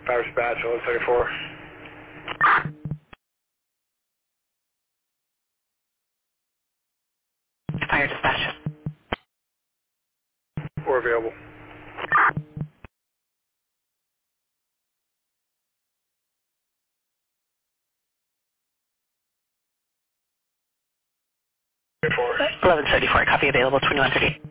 Fire dispatch, 1134. Fire dispatch. Or available. Four. 1134, copy available, 2138.